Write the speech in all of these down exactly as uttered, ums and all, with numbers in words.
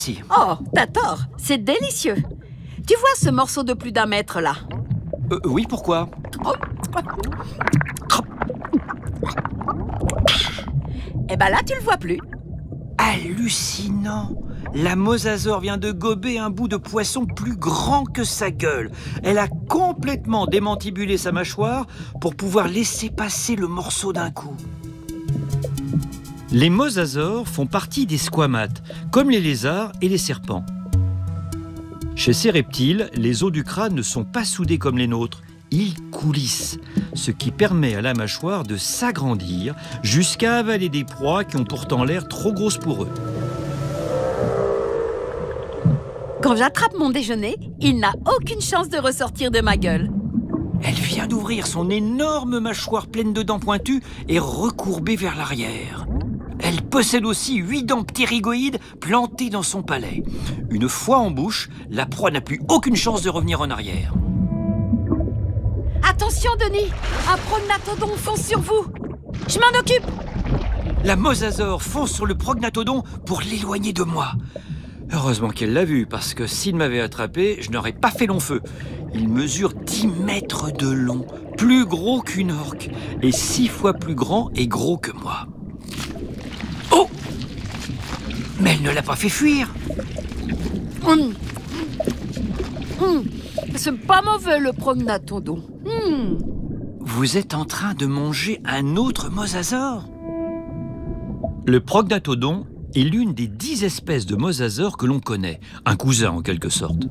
Si. Oh, t'as tort, c'est délicieux. Tu vois ce morceau de plus d'un mètre là? Euh, oui, pourquoi? Oh. Eh ben là, tu le vois plus. Hallucinant! La mosasaure vient de gober un bout de poisson plus grand que sa gueule. Elle a complètement démantibulé sa mâchoire pour pouvoir laisser passer le morceau d'un coup. Les mosasaures font partie des squamates, comme les lézards et les serpents. Chez ces reptiles, les os du crâne ne sont pas soudés comme les nôtres. Ils coulissent, ce qui permet à la mâchoire de s'agrandir jusqu'à avaler des proies qui ont pourtant l'air trop grosses pour eux. Quand j'attrape mon déjeuner, il n'a aucune chance de ressortir de ma gueule. Elle vient d'ouvrir son énorme mâchoire pleine de dents pointues et recourbée vers l'arrière. Elle possède aussi huit dents ptérygoïdes plantées dans son palais. Une fois en bouche, la proie n'a plus aucune chance de revenir en arrière. Attention, Denis! Un prognathodon fonce sur vous! Je m'en occupe! La mosasaure fonce sur le prognathodon pour l'éloigner de moi. Heureusement qu'elle l'a vu, parce que s'il m'avait attrapé, je n'aurais pas fait long feu. Il mesure dix mètres de long, plus gros qu'une orque, et six fois plus grand et gros que moi. Oh! Mais elle ne l'a pas fait fuir. Hum. Hum. C'est pas mauvais le prognathodon. Hum. Vous êtes en train de manger un autre mosasaure? Le prognathodon est l'une des dix espèces de mosasaures que l'on connaît. Un cousin en quelque sorte.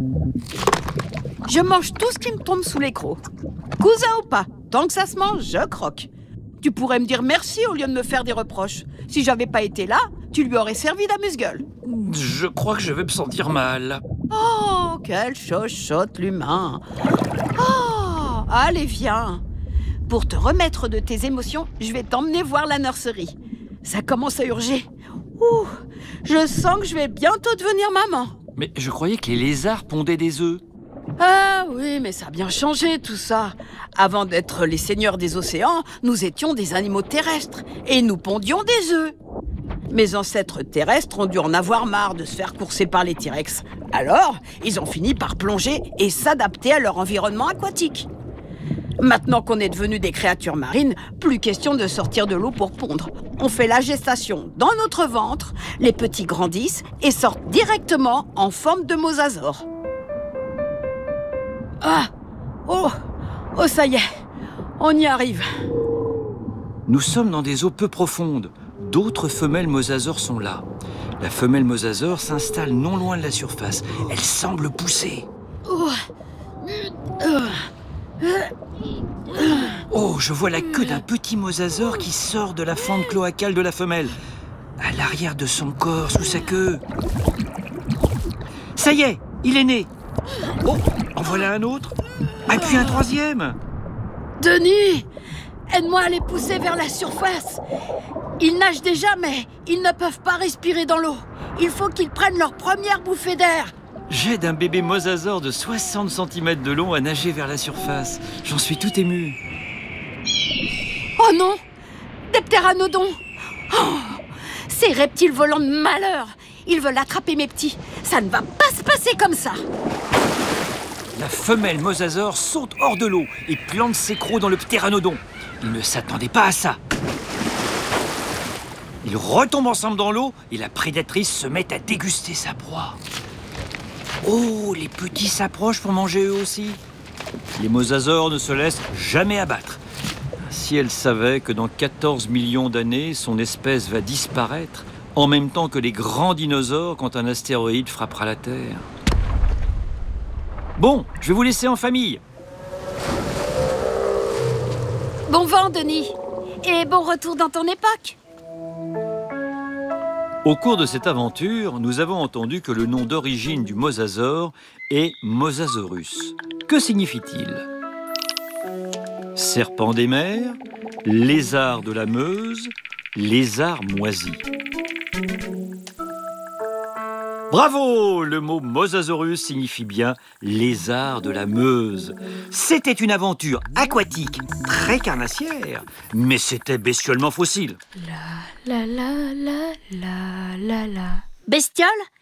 Je mange tout ce qui me tombe sous les crocs. Cousin ou pas, tant que ça se mange, je croque. Tu pourrais me dire merci au lieu de me faire des reproches. Si j'avais pas été là, tu lui aurais servi d'amuse-gueule. Je crois que je vais me sentir mal. Oh, quelle chochotte l'humain. Oh, allez, viens. Pour te remettre de tes émotions, je vais t'emmener voir la nurserie. Ça commence à urger. Ouh, je sens que je vais bientôt devenir maman. Mais je croyais que les lézards pondaient des œufs. Ah oui, mais ça a bien changé tout ça. Avant d'être les seigneurs des océans, nous étions des animaux terrestres et nous pondions des œufs. Mes ancêtres terrestres ont dû en avoir marre de se faire courser par les T-Rex. Alors, ils ont fini par plonger et s'adapter à leur environnement aquatique. Maintenant qu'on est devenus des créatures marines, plus question de sortir de l'eau pour pondre. On fait la gestation dans notre ventre, les petits grandissent et sortent directement en forme de mosasaure. Ah! Oh! Oh, ça y est! On y arrive! Nous sommes dans des eaux peu profondes. D'autres femelles mosasaures sont là. La femelle mosasaure s'installe non loin de la surface. Elle semble pousser. Oh! Oh, je vois la queue d'un petit mosasaure qui sort de la fente cloacale de la femelle. À l'arrière de son corps, sous sa queue. Ça y est, il est né. Oh, en voilà un autre. Et puis un troisième. Denis! Aide-moi à les pousser vers la surface. Ils nagent déjà, mais ils ne peuvent pas respirer dans l'eau. Il faut qu'ils prennent leur première bouffée d'air. J'aide un bébé mosasaure de soixante centimètres de long à nager vers la surface. J'en suis tout ému. Oh non! Des ptéranodons! Oh, ces reptiles volants de malheur! Ils veulent attraper mes petits. Ça ne va pas se passer comme ça. La femelle mosasaure saute hors de l'eau et plante ses crocs dans le ptéranodon. Il ne s'attendait pas à ça. Ils retombent ensemble dans l'eau et la prédatrice se met à déguster sa proie. Oh, les petits s'approchent pour manger eux aussi. Les mosasaures ne se laissent jamais abattre. Si elle savait que dans quatorze millions d'années, son espèce va disparaître, en même temps que les grands dinosaures quand un astéroïde frappera la Terre. Bon, je vais vous laisser en famille. Bon vent, Denis. Et bon retour dans ton époque. Au cours de cette aventure, nous avons entendu que le nom d'origine du mosasaure est Mosasaurus. Que signifie-t-il? Serpent des mers, lézard de la Meuse, lézard moisi. Bravo! Le mot Mosasaurus signifie bien lézard de la Meuse. C'était une aventure aquatique très carnassière, mais c'était bestiolement fossile. La la la la la la la. Bestiole?